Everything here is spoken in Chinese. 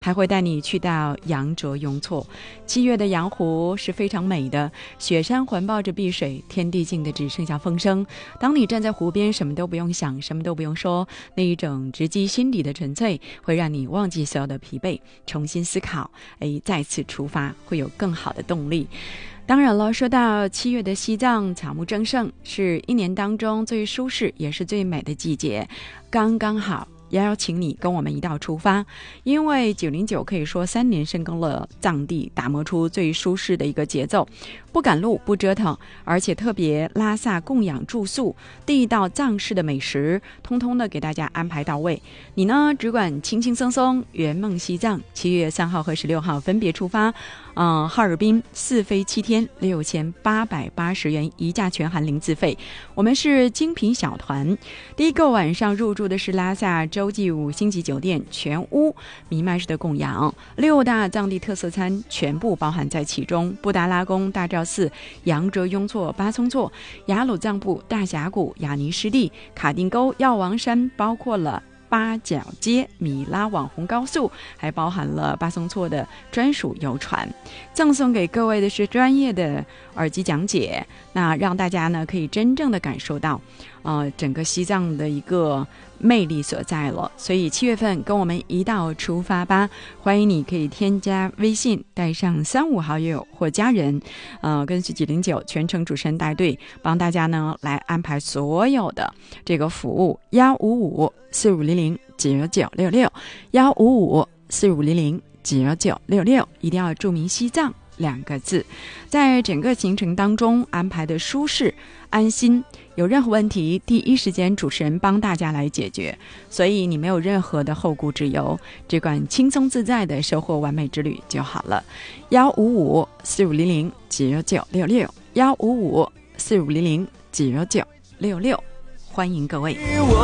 还会带你去到羊卓雍措。7月的羊湖是非常美的，雪山环抱着碧水，天地静的只剩下风声。当你站在湖边，什么都不用想，什么都不用说，那一种直击心底的纯粹，会让你忘记所有的疲惫，重新思考，再次出发，会有更好的动力。当然了，说到7月的西藏，草木正盛，是一年当中最舒适也是最美的季节，刚刚好邀请你跟我们一道出发。因为909可以说3年深耕了藏地，打磨出最舒适的一个节奏，不赶路不折腾，而且特别拉萨供养住宿，地道藏式的美食通通的给大家安排到位。你呢只管轻轻松松圆梦西藏。7月3号和16号分别出发，哈尔滨4飞7天，6880元一价，全含零自费。我们是精品小团，第一个晚上入住的是拉萨洲际5星级酒店，全屋弥漫式的供养，6大藏地特色餐全部包含在其中。布达拉宫、大昭寺、羊卓雍措、巴松措、雅鲁藏布、大峡谷、雅尼湿地、卡丁沟、药王山，包括了八角街、米拉网红高速，还包含了巴松措的专属游船。赠送给各位的是专业的耳机讲解，那让大家呢可以真正的感受到整个西藏的一个魅力所在了。所以7月份跟我们一道出发吧。欢迎你可以添加微信，带上35好友或家人，跟随909全程主持人带队，帮大家呢来安排所有的这个服务。15545009966 15545009966，一定要注明西藏2个字。在整个行程当中安排的舒适安心，有任何问题第一时间主持人帮大家来解决，所以你没有任何的后顾之忧，只管轻松自在的收获完美之旅就好了。15545009966 15545009966，欢迎各位。